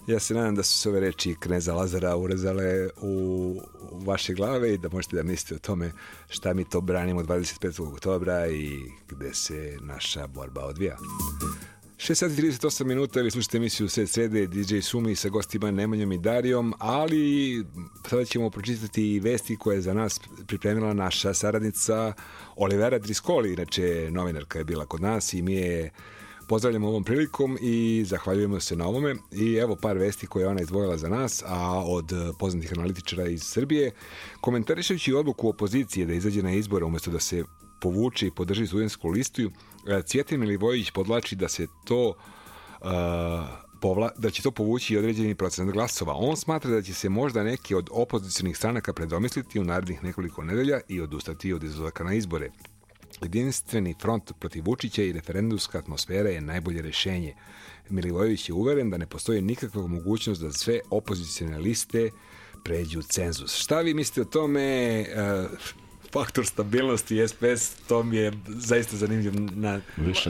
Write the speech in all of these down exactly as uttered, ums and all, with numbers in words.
Ja se nadam da su se ove reči kneza Lazara urezale u vaše glave i da možete da mislite o tome šta mi to branimo dvadeset petog oktobra i gde se naša borba odvija. šest sati i trideset osam minuta, vi slušate emisiju Sred srede, D J Sumi sa gostima Nemanjom i Darijom, ali sada ćemo pročitati vesti koje je za nas pripremila naša saradnica Olivera Driscoli, inače novinarka je bila kod nas i mi je pozdravljamo ovom prilikom i zahvaljujemo se na ovome. I evo par vesti koje je ona izdvojila za nas, a od poznatih analitičara iz Srbije. Komentarišajući odluku opozicije da izađe na izbore umjesto da se povuče i podrži studentsku listu, Cvjetan Milivojević podlači da se to uh, povla, da će to povući i određeni procenat glasova. On smatra da će se možda neki od opozicionih stranaka predomisliti u narednih nekoliko nedelja i odustati od izlazaka na izbore. Jedinstveni front protiv Vučića i referendumska atmosfera je najbolje rešenje. Milivojević je uveren da ne postoji nikakva mogućnost da sve opozicione liste pređu cenzus. Šta vi mislite o tome? Uh, faktor stabilnosti S P S, to mi je zaista zanimljiv. Na...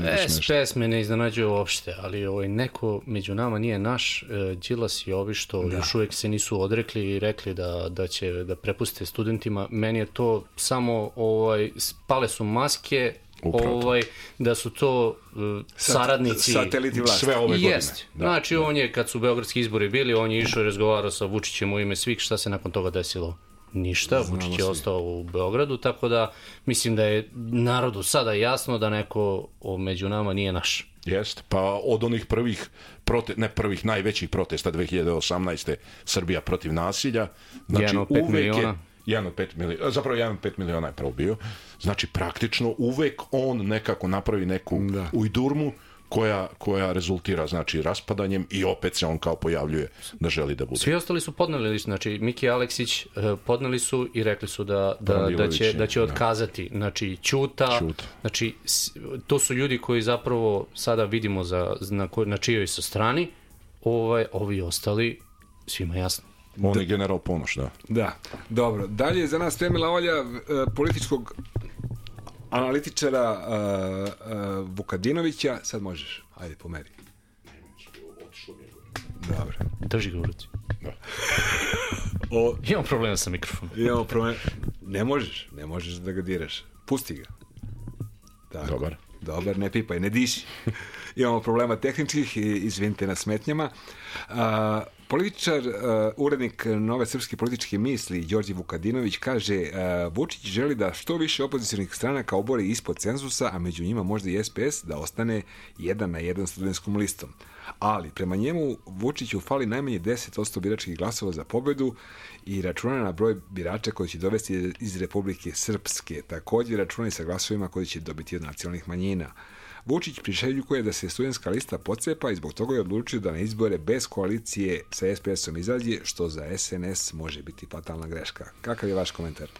S P S me ne iznenađuje uopšte, ali ovaj, neko među nama nije naš, Đilas i ovi što da. još uvijek se nisu odrekli i rekli da, da će da prepuste studentima. Meni je to samo, ovaj, pale su maske, ovaj, da su to uh, saradnici sateliti vlasti. Sve ove godine. Jest. Da, znači da. On je, kad su beogradski izbori bili, on je išao i razgovarao sa Vučićem u ime svih. Šta se nakon toga desilo? Ništa, Vučić je ostao u Beogradu, tako da mislim da je narodu sada jasno da neko među nama nije naš. Jest, pa od onih prvih, prote, ne prvih, najvećih protesta dve hiljade osamnaeste. Srbija protiv nasilja, znači jedan od pet miliona. jedan od pet miliona, zapravo jedan od pet miliona je prvo bio, znači praktično uvek on nekako napravi neku da. ujdurmu koja, koja rezultira znači raspadanjem i opet se on kao pojavljuje da želi da bude. Svi ostali su podneli, znači Miki Aleksić podneli su i rekli su da, da, da, će, da će otkazati. Znači Ćuta, Ćuta, znači to su ljudi koji zapravo sada vidimo za, na, na čijoj su strani, ovaj, ovi ostali svima jasno. On je general Ponoš, da. Da, dobro. Dalje je za nas spremila Olja političkog analitičara uh, uh, Vukadinovića. Sad možeš, ajde pomeri. Dobro. Drži ga u ruci. Da. O, imam problema sa mikrofonom. Imamo problem. Ne možeš, ne možeš da ga diraš. Pusti ga. Tako. Dobar. Dobar, ne pipaj, ne diši. Imamo problema tehničkih i izvinite na smetnjama. Uh, političar, uh, urednik Nove srpske političke misli, Đorđe Vukadinović, kaže uh, Vučić želi da što više opozicionih stranaka obori ispod cenzusa, a među njima možda i S P S, da ostane jedan na jedan studentskom listom. Ali, prema njemu, Vučiću fali najmanje deset posto biračkih glasova za pobedu i računa na broj birača koji će dovesti iz Republike Srpske. Također računa i sa glasovima koji će dobiti od nacionalnih manjina. Vučić priželjkuje da se studentska lista pocepa i zbog toga je odlučio da na izbore bez koalicije sa S P S-om izađe, što za S N S može biti fatalna greška. Kakav je vaš komentar?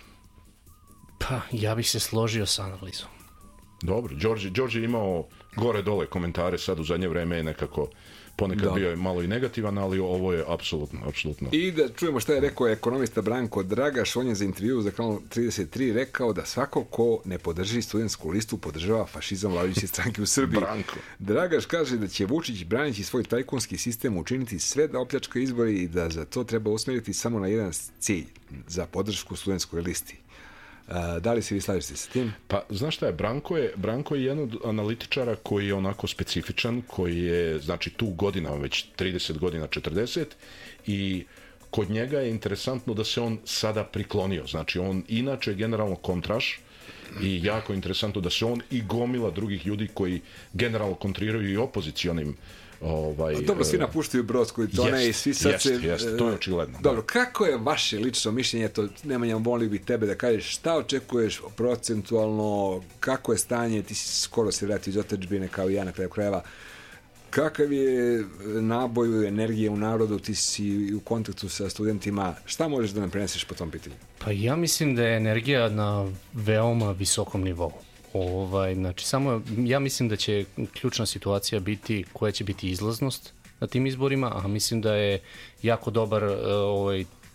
Pa, ja bih se složio sa analizom. Dobro, Đorđe, Đorđe je imao gore-dole komentare, sad u zadnje vreme je nekako ponekad Dobre. bio je malo i negativan, ali ovo je apsolutno, apsolutno. I da čujemo šta je rekao ekonomista Branko Dragaš. On je za intervju za Kanal trideset tri rekao da svako ko ne podrži studentsku listu podržava fašizam vladajuće stranke u Srbiji. Branko. Dragaš kaže da će Vučić branići svoj tajkunski sistem učiniti sve da opljačka izbori i da za to treba usmjeriti samo na jedan cilj, za podršku studentskoj listi. Uh, da li se vi slažete sa tim? Pa, znaš šta je, Branko je, Branko je jedan od analitičara koji je onako specifičan, koji je, znači, tu godina, već trideset godina, četrdeset, i kod njega je interesantno da se on sada priklonio. Znači, on inače je generalno kontraš i jako interesantno da se on i gomila drugih ljudi koji generalno kontriraju i opozicionim ovaj, a dobro, svi napuštaju Brodsku i Tone jest, i svi sad jest, se... Jest, to je očigledno. Dobro, da. Kako je vaše lično mišljenje, to Nemanja, volio bih tebe da kažeš, šta očekuješ procentualno, kako je stanje, ti si skoro se vratio iz otadžbine kao i ja na kraju krajeva, kakav je naboj energije u narodu, ti si u kontaktu sa studentima, šta možeš da nam preneseš po tom pitanju? Pa ja mislim da je energija na veoma visokom nivou. Ovaj, znači, samo ja mislim da će ključna situacija biti koja će biti izlaznost na tim izborima, a mislim da je jako dobar ovaj,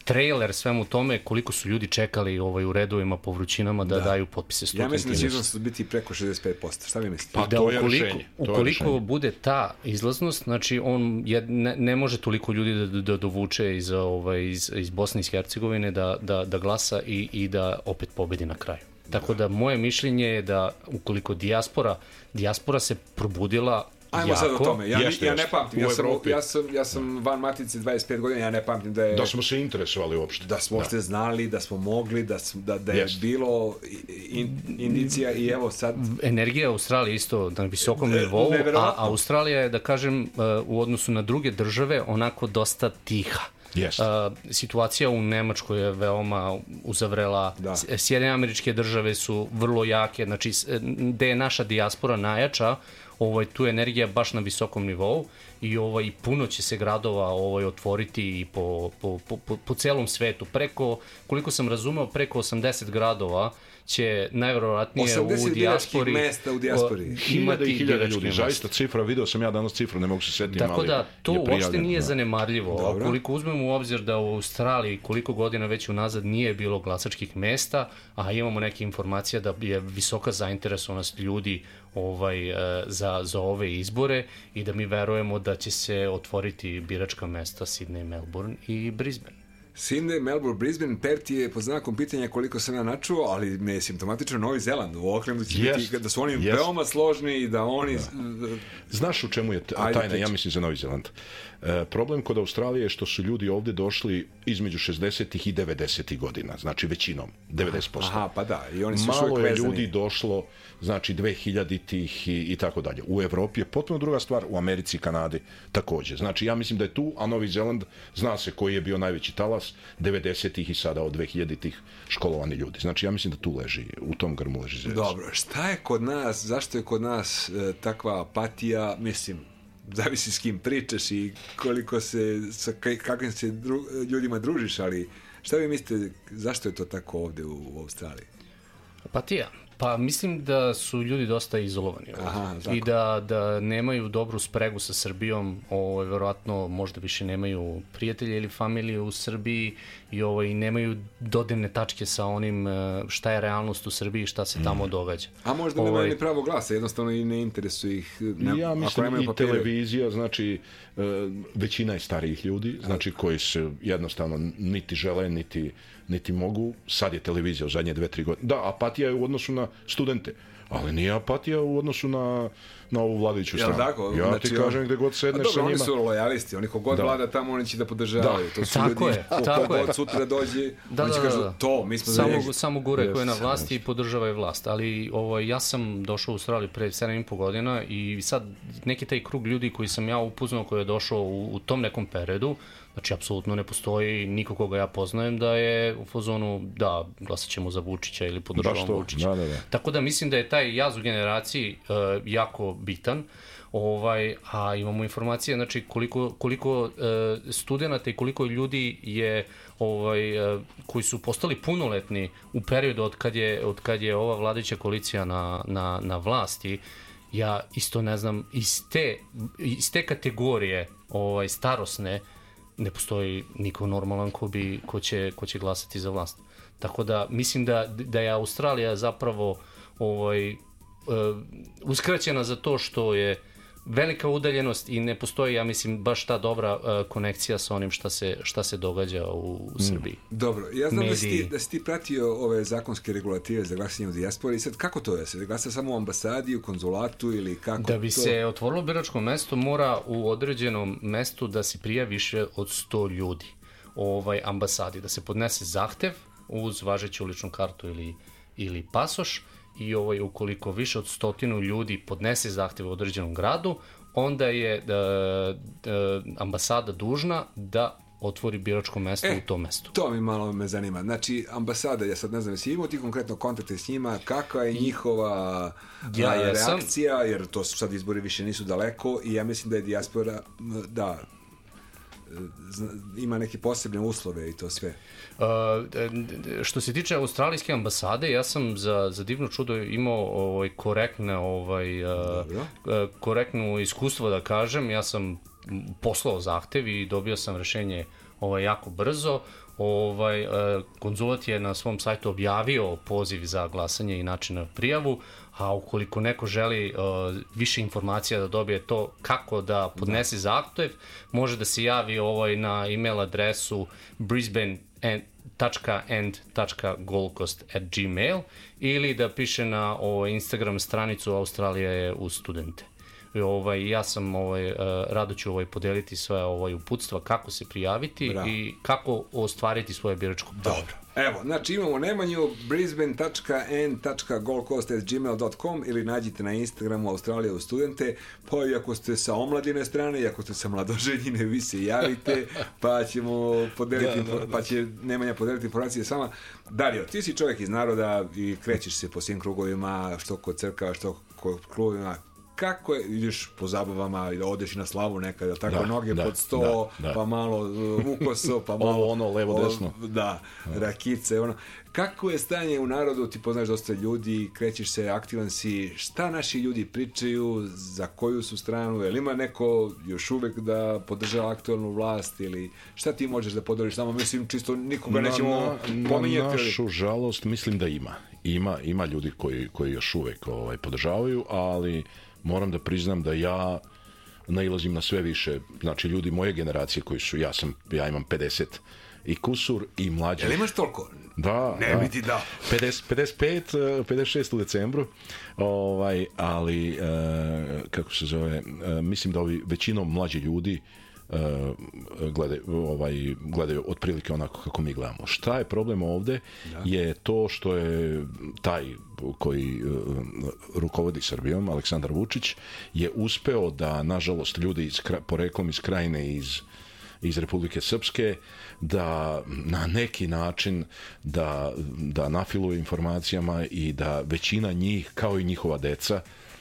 trailer svemu tome, koliko su ljudi čekali ovaj, u redovima po vrućinama da, da. daju potpise studentima. Ja mislim da će izlaznost biti preko šezdeset pet posto. Šta vi mislite? Pa da to je ukoliko, rešenje. ukoliko je bude ta izlaznost, znači on je, ne, ne može toliko ljudi da, da dovuče iz, ovaj, iz, iz Bosne i Hercegovine da, da, da glasa i, i da opet pobedi na kraju. Tako da moje mišljenje je da ukoliko dijaspora, dijaspora se probudila Ajmo jako. sad o tome. Ja, jeste, ja ne jeste. pamtim. U Ja sam, Evropi. ja, sam, ja sam van matice dvadeset pet godina, ja ne pamtim da je... Da smo se interesovali uopšte. Da smo uopšte znali, da smo mogli, da, da, da je Jeste. bilo in, indicija i evo sad... Energija Australije isto na visokom nivou, a Neverovatno. Australija je, da kažem, u odnosu na druge države onako dosta tiha. Jeste. Uh, situacija u Nemačkoj je veoma uzavrela. Da. Sjedinjene Američke Države su vrlo jake, znači gde je naša dijaspora najjača, ovaj, tu je energija baš na visokom nivou i ovaj, puno će se gradova ovaj, otvoriti i po, po, po, po, po celom svetu. Preko, koliko sam razumeo, preko osamdeset gradova će najverovatnije u dijaspori mesta u dijaspori. Hiljada i hiljada biračke ljudi. mesta. Zaista cifra, video sam ja danas cifru, ne mogu se setiti, Tako ali da to je uopšte prijavljeno, nije da. zanemarljivo. Dobro. Koliko uzmemo u obzir da u Australiji koliko godina već unazad nije bilo glasačkih mesta, a imamo neke informacije da je visoka zainteresovanost ljudi ovaj, e, za, za ove izbore i da mi verujemo da će se otvoriti biračka mesta Sydney, Melbourne i Brisbane. Sydney, Melbourne, Brisbane, Perth je pod znakom pitanja koliko sam ja načuo, ali me je simptomatično Novi Zeland. U Aucklandu će Jest, biti, da su oni jest. veoma složni i da oni... Da. Znaš u čemu je t- Ajde, tajna, priči. ja mislim, za Novi Zeland? E, problem kod Australije je što su ljudi ovde došli između šezdesetih i devedesetih godina, znači većinom, devedeset posto. Aha, pa da, i oni su još Malo uvijek je vezani. ljudi došlo, znači dve hiljaditih i, i tako dalje. U Evropi je potpuno druga stvar, u Americi i Kanadi takođe. Znači ja mislim da je tu, a Novi Zeland zna se koji je bio najveći talas, devedesetih i sada od dve hiljaditih školovani ljudi. Znači ja mislim da tu leži, u tom grmu leži zec. Dobro, šta je kod nas, zašto je kod nas e, takva apatija, mislim, zavisi s kim pričaš i koliko se, sa kaj- kakvim se dru, ljudima družiš, ali šta vi mislite, zašto je to tako ovde u, u Australiji? Apatija. Pa mislim da su ljudi dosta izolovani ovdje. Aha, tako. I da, da nemaju dobru spregu sa Srbijom, ovaj, verovatno možda više nemaju prijatelje ili familije u Srbiji i ovaj, nemaju dodirne tačke sa onim eh, šta je realnost u Srbiji i šta se tamo događa. A možda Ovaj, nemaju ni pravo glasa, jednostavno i ne interesuje ih. Ne, Ja ako mislim nemaju i papire. televizija, znači e, većina je starijih ljudi, znači koji se jednostavno niti žele, niti, niti mogu. Sad je televizija u zadnje dve, tri godine. Da, apatija je u odnosu na studente, ali nije apatija u odnosu na, na ovu vladajuću Jel stranu. tako? Ja Znači, ti kažem gde god sedneš dobro, sa njima. oni su lojalisti, oni kogod Da. vlada tamo, oni će da podržavaju. To su Tako ljudi, je, ko tako god je. sutra dođe, Da, oni će da, kažu, da, da. to, mi smo za njega. Samo, samo gure Jeste, koje je na samo vlasti i podržava je vlast. Ali ovo, ja sam došao u Australiju pre sedam i po godina i sad neki taj krug ljudi koji sam ja upoznao, koji je došao u, u tom nekom periodu, znači apsolutno ne postoji niko koga ja poznajem da je u fazonu da glasat ćemo za Vučića ili podržavamo Baš to, Vučića. da, da, da. Tako da mislim da je taj jaz u generaciji uh, jako bitan. Ovaj, a imamo informacije znači koliko, koliko uh, studenata i koliko ljudi je ovaj, uh, koji su postali punoletni u periodu od kad je, od kad je ova vladajuća koalicija na, na, na vlasti. Ja isto ne znam, iz te, iz te kategorije ovaj, starosne ne postoji niko normalan ko, bi, ko, će, ko će glasati za vlast. Tako da mislim da, da je Australija zapravo ovaj, uh, uskraćena za to što je velika udaljenost i ne postoji, ja mislim, baš ta dobra uh, konekcija sa onim šta se, šta se događa u, u Srbiji. Dobro, ja znam da si, ti, Mediji. da si ti pratio ove zakonske regulative za glasanje u dijaspori i sad kako to je? Se glasa samo u ambasadi, u konzulatu ili kako Da bi to? se otvorilo biračko mesto, mora u određenom mestu da se prija više od sto ljudi ovaj, ambasadi, da se podnese zahtev uz važeću ličnu kartu ili, ili pasoš i ovaj, ukoliko više od stotinu ljudi podnese zahtev u određenom gradu, onda je da, da, ambasada dužna da otvori biračko mesto E, u tom mestu. To mi malo me zanima. Znači, ambasada, ja sad ne znam, jesi imao ti konkretno kontakte s njima, kakva je njihova Ja a, jesam. reakcija, jer to su sad izbori više nisu daleko i ja mislim da je dijaspora, m, da, zna- ima neke posebne uslove i to sve. Uh, što se tiče australijske ambasade, ja sam za, za divno čudo imao ovaj, korektne, ovaj, uh, uh, korektno iskustvo da kažem. Ja sam poslao zahtev i dobio sam rešenje ovaj, jako brzo. Ovaj, konzulat je na svom sajtu objavio poziv za glasanje i način na prijavu, a ukoliko neko želi uh, više informacija da dobije to kako da podnese zahtev, može da se javi ovaj na email adresu brisbane tačka end tačka goldcoast at gmail ili da piše na ovaj, Instagram stranicu Australija je uz studente. Ovaj, ja sam ovaj, uh, rado ću ovaj, podeliti sve ovaj, uputstva kako se prijaviti Bravo. I kako ostvariti svoje biračko pravo. Dobro. Evo, znači imamo Nemanju brisbane tačka end tačka goldcoast at gmail dot com ili nađite na Instagramu Australija u studente, pa i ako ste sa omladine strane i ako ste sa mladoženjine, vi se javite, pa ćemo podeliti, da, da, da. pa će Nemanja podeliti informacije sama. Dario, ti si čovjek iz naroda i krećeš se po svim krugovima, što kod crkava, što kod krugovima. Kako je, ideš po zabavama i da odeš i na slavu nekada, tako da, noge da, pod sto, da, da. Pa malo uh, ukoso, pa malo ovo, ono, levo, desno. O, da, da, rakice, ono. Kako je stanje u narodu, ti poznaš dosta ljudi, krećeš se, aktivan si, šta naši ljudi pričaju, za koju su stranu, je li ima neko još uvek da podržava aktualnu vlast ili šta ti možeš da podeliš samo, mislim, čisto nikoga na, nećemo na, pominjati. Na našu žalost, mislim da ima. Ima, ima ljudi koji, koji još uvek ovaj, podržavaju, ali moram da priznam da ja nailazim na sve više, znači ljudi moje generacije koji su, ja sam, ja imam pedeset i kusur i mlađi. Jel imaš toliko? Da, ne da. bi ti dao. pedeset, pedeset pet, pedeset šest u decembru, ovaj, ali, e, kako se zove, e, mislim da ovi većinom mlađi ljudi Uh, gledaju, ovaj, gledaju otprilike onako kako mi gledamo. Šta je problem ovde da. Je to što je taj koji uh, rukovodi Srbijom, Aleksandar Vučić, je uspeo da, nažalost, ljudi iz, poreklom iz Krajine, iz, iz Republike Srpske, da na neki način da, da nafiluje informacijama i da većina njih, kao i njihova deca,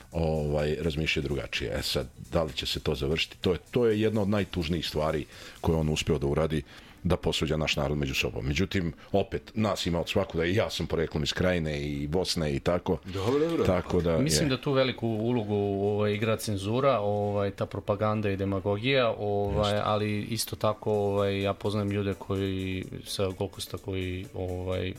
ovaj, razmišlja drugačije. E sad, da li će se to završiti? To je, to je jedna od najtužnijih stvari koje on uspeo da uradi, da posvađa naš narod među sobom. Međutim, opet, nas ima od svakuda i ja sam poreklom iz Krajine i Bosne i tako. Dobro, dobro. Tako da, mislim je. Da tu veliku ulogu ovaj, igra cenzura, ovaj, ta propaganda i demagogija, ovaj, ali isto tako ovaj, ja poznajem ljude koji sa Goldcoasta koji ovaj,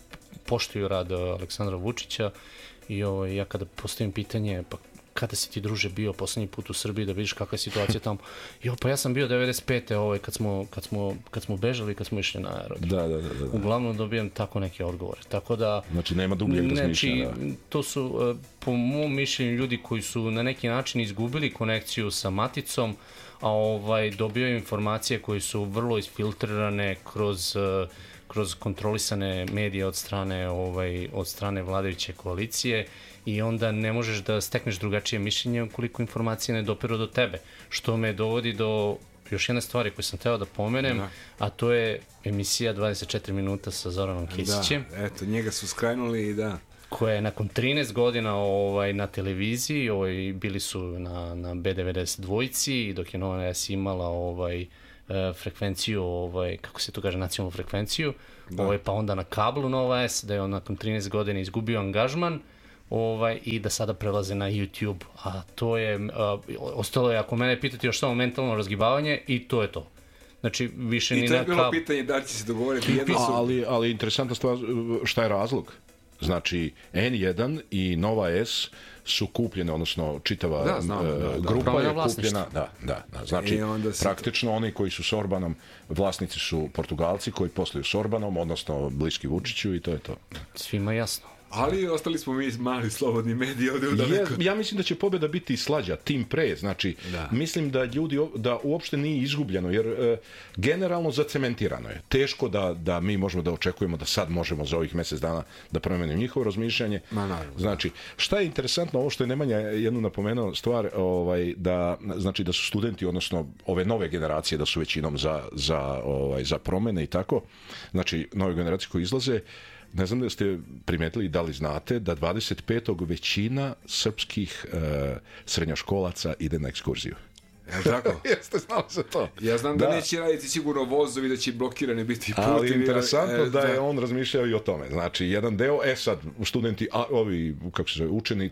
poštuju rad Aleksandra Vučića. I ovaj, ja kada postavim pitanje, pa kada si ti, druže, bio poslednji put u Srbiji da vidiš kakva je situacija tamo? Jo, pa ja sam bio devedeset pete ovaj, kad, smo, kad, smo, kad smo bežali, kad smo išli na aerodrom. Da, da, da, da. Uglavnom dobijam tako neke odgovore. Tako da, znači, nema dubljeg razmišljanja. Znači, to su, po mom mišljenju, ljudi koji su na neki način izgubili konekciju sa maticom, a ovaj, dobijaju informacije koje su vrlo isfiltrirane kroz... kroz kontrolisane medije od strane ovaj od strane vladajuće koalicije i onda ne možeš da stekneš drugačije mišljenje ukoliko informacije ne dopiru do tebe, što me dovodi do još jedne stvari koju sam teo da pomenem, da. A to je emisija dvadeset četiri minuta sa Zoranom Kesićem. Da, eto, njega su skrajnuli i da. Koja je nakon trinaest godina ovaj, na televiziji, ovaj, bili su na, na B devedeset dva dok je Nova S imala ovaj, frekvenciju, ovaj, kako se to kaže, nacionalnu frekvenciju, ovaj, pa onda na kablu Nova S, da je on nakon trinaest godina izgubio angažman ovaj, i da sada prelaze na YouTube, a to je, a, ostalo je, ako mene pitati, još samo mentalno razgibavanje i to je to. Znači, više ni na kablu. I to je bilo kab... pitanje da će se dogovoriti jedno su... Ali, ali interesantna stvar, šta je razlog? Znači, N jedan i Nova S su kupljene, odnosno čitava da, znam, uh, da, da, grupa je kupljena. Da, da, da. Znači, praktično to... oni koji su s Orbanom, vlasnici su Portugalci koji posluju s Orbanom, odnosno bliski Vučiću i to je to. Svima jasno. Ali ostali smo mi mali slobodni mediji ovde u daleko. Ja, ja mislim da će pobjeda biti slađa, tim pre, znači, da. Mislim da ljudi, da uopšte nije izgubljeno, jer e, generalno zacementirano je. Teško da, da mi možemo da očekujemo da sad možemo za ovih mjesec dana da promenimo njihovo razmišljanje. Ma, naravno. Znači, šta je interesantno, ovo što je Nemanja jednu napomenuo stvar, ovaj, da, znači, da su studenti, odnosno ove nove generacije, da su većinom za, za, ovaj, za promene i tako, znači, nove generacije koje izlaze. Ne znam da ste primetili, da li znate, da dvadeset petog većina srpskih e, srednjoškolaca ide na ekskurziju. Je li tako? Jeste znali za to? Ja znam da, da neće raditi sigurno vozovi, da će blokirani biti putevi. Ali interesantno e, da je on razmišljao i o tome. Znači, jedan deo, e sad, studenti, a, ovi, kako se zove, učenici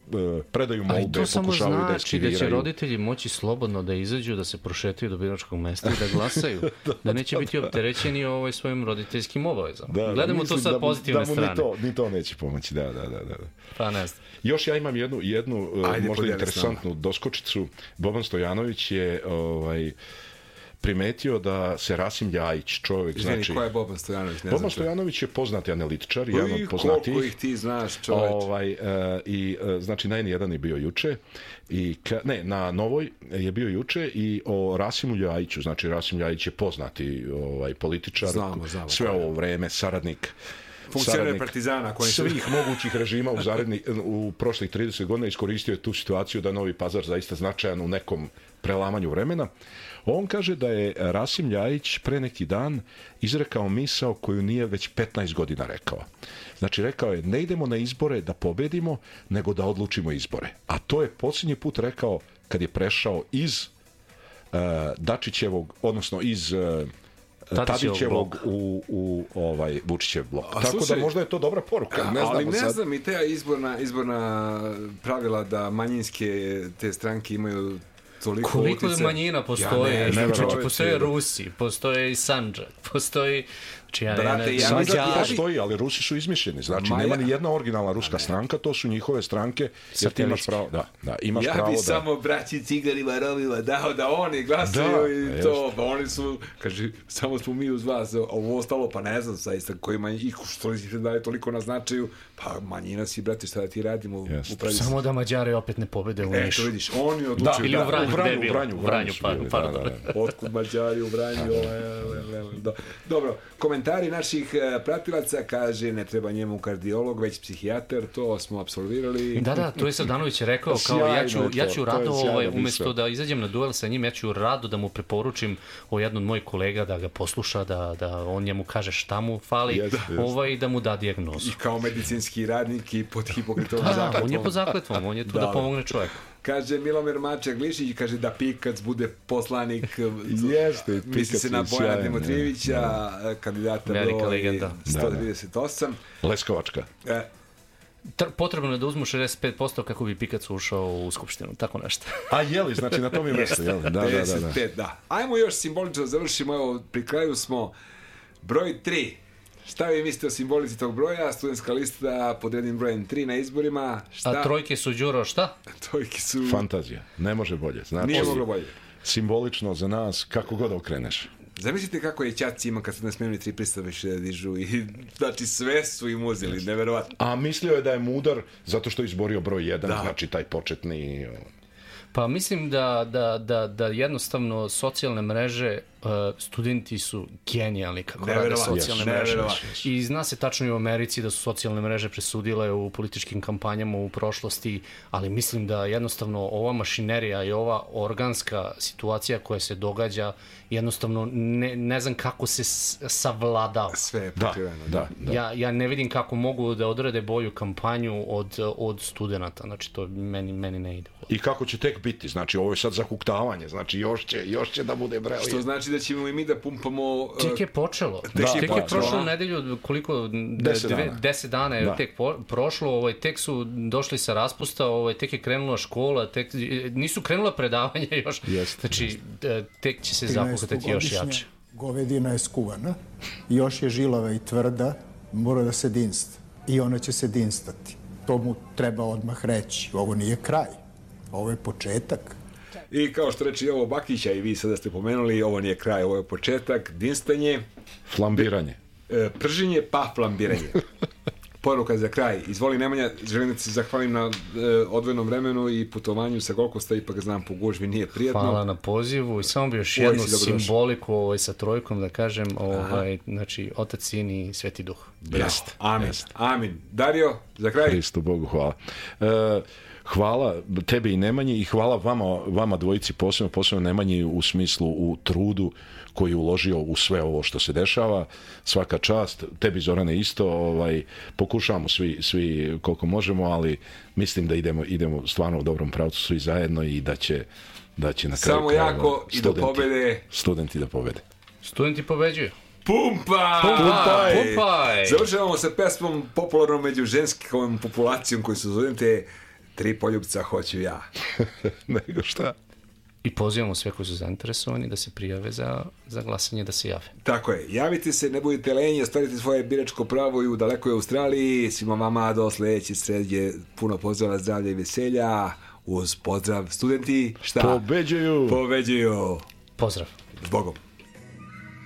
predaju molbe, pokušavaju da eskiviraju. Da će roditelji moći slobodno da izađu, da se prošetaju do biračkog mesta i da glasaju, da, da neće da, biti opterećeni ovaj svojim roditeljskim obavezama. Da, Gledamo to sa pozitivne da, da strane. Ni to, ni to neće pomoći, da, da, da. da. Pa ne znam. Još ja imam jednu, jednu Ajde, možda interesantnu doskočicu. Boban Stojanović je ovaj, primetio da se Rasim Ljajić, čovjek, Izvini, znači... ko je Boban Stojanović? Ne Boban Stojanović je poznati analitičar, jedan od poznatijih. Koliko ih ti znaš, čovječ? Ovaj, uh, i, uh, znači, na N jedan je bio juče, i ka, ne, na Novoj je bio juče i o Rasimu Ljajiću, znači Rasim Ljajić je poznati ovaj, političar, znamo, znamo, sve ovo vreme, saradnik, funkcioner Partizana koji svih su... mogućih režima u, zaredni, u prošlih trideset godina iskoristio je tu situaciju da Novi Pazar zaista značajan u nekom prelamanju vremena. On kaže da je Rasim Ljajić pre neki dan izrekao misao koju nije već petnaest godina rekao. Znači rekao je ne idemo na izbore da pobedimo, nego da odlučimo izbore. A to je posljednji put rekao kad je prešao iz uh, Dačićevog, odnosno iz uh, Tadićevog u, u ovaj Vučićev blok. A, Tako slušaj, da možda je to dobra poruka. A, ne ali ne sad. znam i te izborna, izborna pravila da manjinske te stranke imaju toliko koliko utice. Manjina postoje, ja ne, ne, znači, postoje Rusi, postoje i Sandžak, postoji znači, ja Brate, ne, ja Sandžak ja postoji, ali Rusi su izmišljeni, znači Ma, nema ja... ni jedna originalna ruska ne. stranka, to su njihove stranke, jer ti imaš pravo, da, da, imaš ja pravo da... Ja bi samo braći cigarima rovima dao da oni glasaju da, i to, pa oni su, kaže, samo smo mi uz vas, ovo ostalo, pa ne znam saista kojima ih što li se daje toliko naznačaju, pa manjina si, brate, šta da ti radimo? U samo da Mađari opet ne pobede u Nišu. E, to vidiš, oni odlučuju. Da, ili u Vranju, u Vranju, u Vranju, u Vranju, pardon. Otkud Mađari u Vranju? Dobro, komentari naših pratilaca, kaže ne treba njemu kardiolog, već psihijatar, to smo apsolvirali. Da, da, to je Srdanović je rekao, kao ja ću, ja ću rado, ovaj, umjesto da izađem na duel sa njim, ja ću rado da mu preporučim o jednom od mojih kolega da ga posluša, da, da on njemu kaže šta mu fali, je, da, ovaj, da mu da dijagnozu. I kao medicinski radnik i pod Hipokratovom da, zakletvom. On je pod zakletvom, on je tu da, da pomogne čovjeku. Kaže Milomir Mačak-Glišić, kaže da Pikac bude poslanik, jeste, misli se na Bojana Dimitrijevića, kandidata broj sto trideset osam. Leskovačka. E, Potrebno je da uzmu šezdeset pet posto kako bi Pikac ušao u skupštinu, tako nešto. A jeli, znači na tom je mjesto, jeli? Da, da, da, da. pedeset pet, da. Ajmo još simbolično završimo, evo, pri kraju smo broj tri. Šta vi mislite o simbolici tog broja? Studentska lista pod rednim brojem tri na izborima. Šta? A trojke su, Đuro, šta? Trojke su... Fantazija, ne može bolje. Znači, nije moglo bolje. Simbolično za nas, kako god okreneš. Zamislite kako je Ćaci ima kad su nasmijenili tri prsta više dižu i znači sve su im uzeli, neverovatno. A mislio je da je mudar zato što je izborio broj jedan, da. Znači taj početni... Pa mislim da, da, da, da jednostavno socijalne mreže, uh, studenti su genijalni kako rade socijalne yes, mreže. Yes. I zna se tačno i u Americi da su socijalne mreže presudile u političkim kampanjama u prošlosti, ali mislim da jednostavno ova mašinerija i ova organska situacija koja se događa, jednostavno ne, ne znam kako se savladava. Sve je pokriveno. Da, da, ja, ja ne vidim kako mogu da odrede bolju kampanju od, od studenta, znači to meni, meni ne ide. I kako će tek biti, znači ovo je sad zahuktavanje, znači još će, još će da bude brelije. Što znači da ćemo i mi da pumpamo... Tek je počelo, da, tek je prošlo nedelju, koliko, deset dve, dana, deset dana je da. tek po, prošlo, ovaj, tek su došli sa raspusta, ovaj, tek je krenula škola, tek, nisu krenula predavanja još, jest, znači jest. tek će se zapuštati još jače. Govedina je skuvana, još je žilava i tvrda, mora da se dinsta i ona će se dinstati. To mu treba odmah reći, ovo nije kraj. Ovo je početak. I kao što reči ovo Bakića i vi sada ste pomenuli, ovo nije kraj, ovo je početak, dinstanje, flambiranje, e, prženje pa flambiranje. Poruka za kraj. Izvoli Nemanja, želim da se zahvalim na e, odvojenom vremenu i putovanju sa Golkosta, ipak znam po gužvi nije prijatno. Hvala na pozivu i samo bi još jednu simboliku ovaj, sa trojkom da kažem, ovaj, znači Otac, Sin i Sveti Duh. Jeste. Amin. Jest. Amin. Dario, za kraj. Hristu Bogu hvala. E, Hvala tebi i Nemanji i hvala vama, vama dvojici posebno, posebno Nemanji u smislu u trudu koji je uložio u sve ovo što se dešava. Svaka čast, tebi Zorane isto, ovaj, pokušavamo svi, svi koliko možemo, ali mislim da idemo, idemo stvarno u dobrom pravcu svi zajedno i da će, da će na kraju samo jako i do pobede. Studenti da pobede. Studenti pobeđuju. Pumpaj! Pumpaj! Pumpaj! Završavamo sa pesmom popularnom među ženskom populacijom koji su studente tri poljupca hoću ja. Nego šta? I pozivamo sve koji su zainteresovani da se prijave za, za glasanje, da se jave. Tako je. Javite se, ne budite lenji, ostvarite svoje biračko pravo i u dalekoj Australiji. Svima vama do sledeće srednje puno pozdrava, zdravlja i veselja. Uz pozdrav studenti, šta? Pobeđuju! Pobeđuju! Pozdrav! S Bogom!